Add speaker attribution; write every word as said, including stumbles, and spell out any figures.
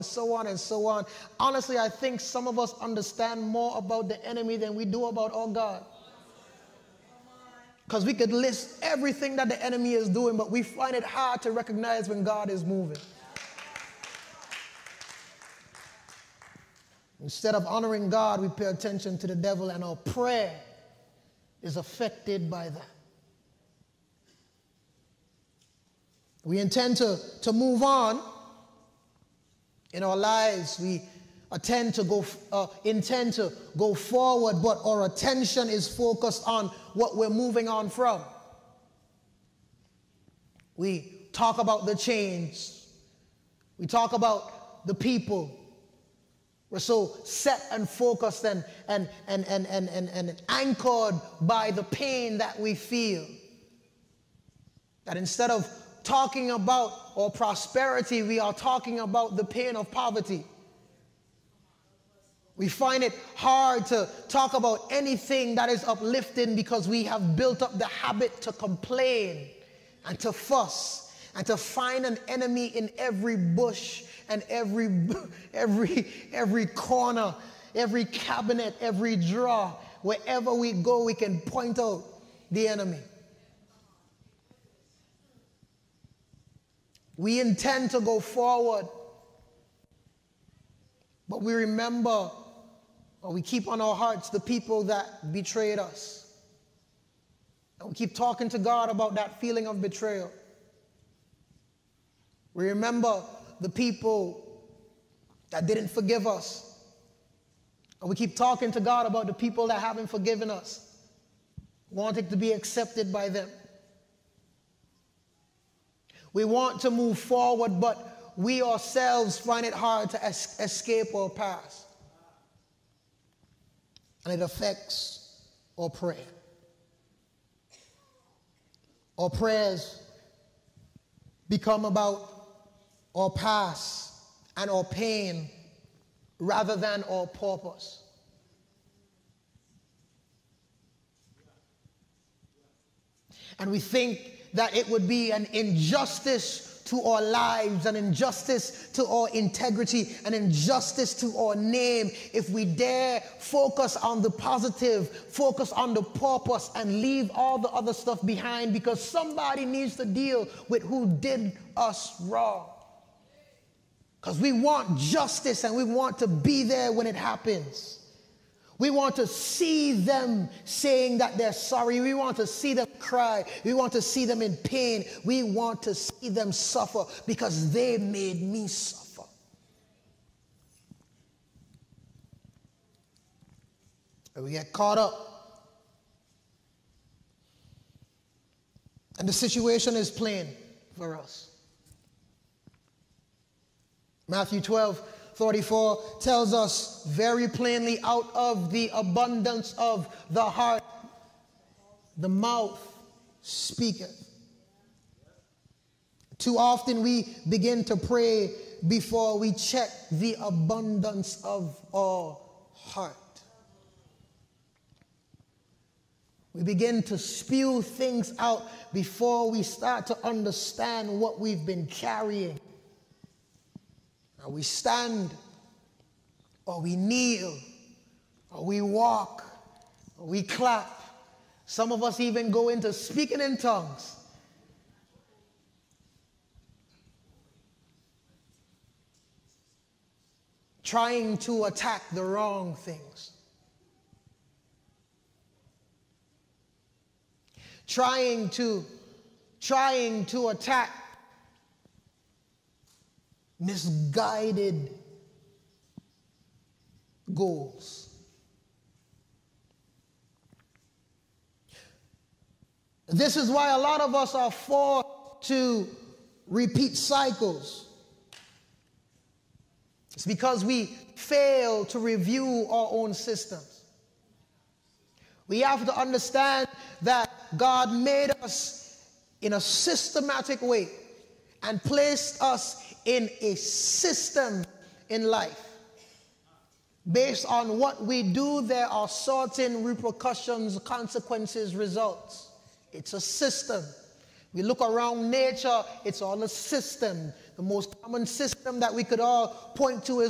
Speaker 1: so on and so on. Honestly, I think some of us understand more about the enemy than we do about our God. Because we could list everything that the enemy is doing, but we find it hard to recognize when God is moving. Instead of honoring God, we pay attention to the devil, and our prayer is affected by that. We intend to, to move on in our lives. We intend to go, uh, intend to go forward, but our attention is focused on what we're moving on from. We talk about the change. We talk about the people. We're so set and focused and, and, and, and, and, and, and anchored by the pain that we feel, that instead of talking about our prosperity, we are talking about the pain of poverty. We find it hard to talk about anything that is uplifting because we have built up the habit to complain and to fuss and to find an enemy in every bush and every, every, every corner, every cabinet, every drawer. Wherever we go, we can point out the enemy. We intend to go forward, but we remember, or we keep on our hearts, the people that betrayed us. And we keep talking to God about that feeling of betrayal. We remember the people that didn't forgive us. And we keep talking to God about the people that haven't forgiven us, wanting to be accepted by them. We want to move forward, but we ourselves find it hard to es- escape our past. And it affects our prayer. Our prayers become about our past and our pain rather than our purpose. And we think that it would be an injustice to our lives, an injustice to our integrity, an injustice to our name if we dare focus on the positive, focus on the purpose, and leave all the other stuff behind, because somebody needs to deal with who did us wrong. Because we want justice and we want to be there when it happens. We want to see them saying that they're sorry. We want to see them cry. We want to see them in pain. We want to see them suffer because they made me suffer. And we get caught up. And the situation is plain for us. Matthew twelve thirty-four tells us very plainly, out of the abundance of the heart, the mouth speaketh. Too often we begin to pray before we check the abundance of our heart. We begin to spew things out before we start to understand what we've been carrying. And we stand, or we kneel, or we walk, or we clap. Some of us even go into speaking in tongues. Trying to attack the wrong things. Trying to, trying to attack misguided goals. This is why a lot of us are forced to repeat cycles. It's because we fail to review our own systems. We have to understand that God made us in a systematic way and placed us in a system in life. Based on what we do, there are certain repercussions, consequences, results. It's a system. We look around nature, it's all a system. The most common system that we could all point to is